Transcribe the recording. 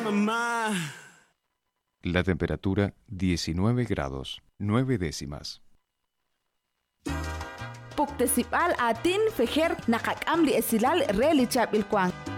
mamá. La temperatura 19 grados, 9 décimas. Puktesipal atin feher nakakam li esilal reli chap ilkwang.